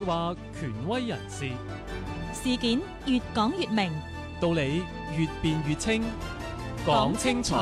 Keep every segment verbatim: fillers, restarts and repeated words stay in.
話權威人士， 事件越講越明， 道理越辯越清，講清楚，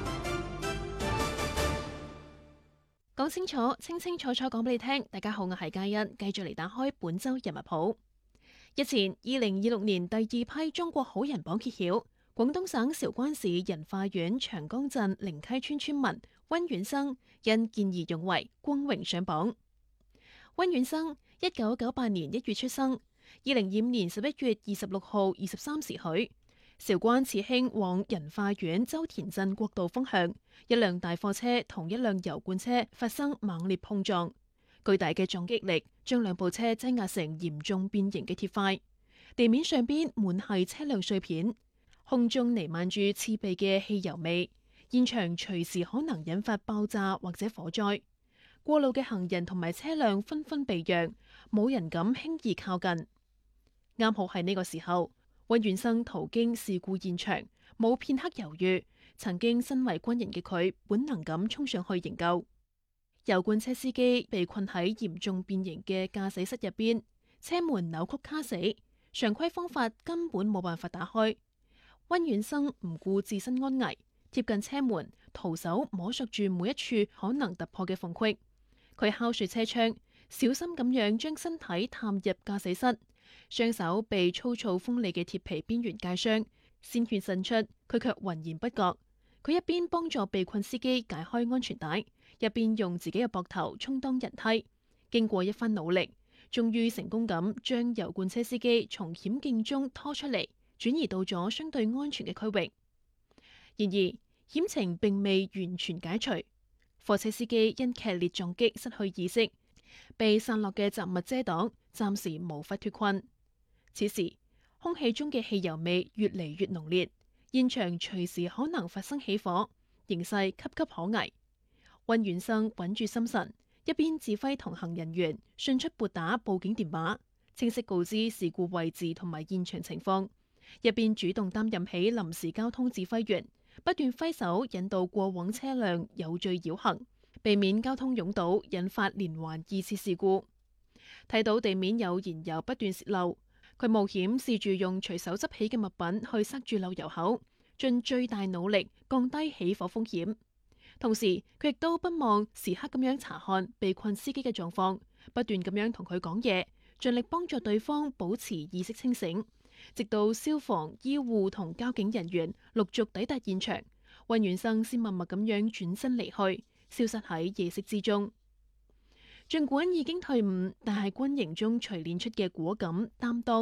講清楚，清清楚楚講俾你聽。大家好，我係嘉欣，繼續嚟打開本周人物譜。日前，二零二六年第二批中國好人榜揭曉，廣東省韶關市仁化縣長江鎮靈溪村村民溫遠生因見義勇為光榮上榜。溫遠生一九九八年一月出生，二零二五年十一月二十六號二十三時許，韶關慈興往仁化縣周田鎮國道方向，一輛大貨車同一輛油罐車發生猛烈碰撞，巨大嘅撞擊力將兩部車擠壓成嚴重變形嘅鐵塊，地面上邊滿係車輛碎片，空中彌漫住刺鼻嘅汽油味，現場隨時可能引發爆炸或者火災。過路嘅行人同埋車輛紛紛避讓，冇人敢輕易靠近。啱好係呢個時候，溫遠生途經事故現場，冇片刻猶豫，曾經身為軍人嘅佢本能咁衝上去營救。油罐車司機被困喺嚴重變形嘅駕駛室入邊，車門扭曲卡死，常規方法根本冇辦法打開。溫遠生唔顧自身安危，貼近車門，徒手摸索住每一處可能突破嘅縫隙。佢敲碎車窗，小心咁樣將身體探入駕駛室，雙手被粗糙鋒利嘅鐵皮邊緣界傷，鮮血滲出，佢卻渾然不覺。佢一邊幫助被困司機解開安全帶，一邊用自己嘅膊頭充當人梯。經過一番努力，終於成功咁將油罐車司機從險境中拖出嚟，轉移到咗相對安全嘅區域。然而，險情並未完全解除。貨車司機因劇烈撞擊失去意識，被散落嘅雜物遮擋，暫時無法脫困。此時，空氣中嘅汽油味越嚟越濃烈，現場隨時可能發生起火，形勢岌岌可危。溫遠生穩住心神，一邊指揮同行人員迅速撥打報警電話，清晰告知事故位置同埋現場情況，一邊主動擔任起臨時交通指揮員，不斷揮手引導過往車輛有序繞行，避免交通擁堵，引發連環二次事故。睇到地面有燃油不斷洩漏，佢冒險試住用隨手執起嘅物品去塞住漏油口，盡最大努力降低起火風險。同時，佢亦都不忘時刻咁樣查看被困司機嘅狀況，不斷咁樣同佢講嘢，盡力幫助對方保持意識清醒。直到消防、醫護同交警人員陸續抵達現場，溫遠生先默默咁樣轉身離去，消失喺夜色之中。盡管已經退伍，但係軍營中錘煉出嘅果敢、擔當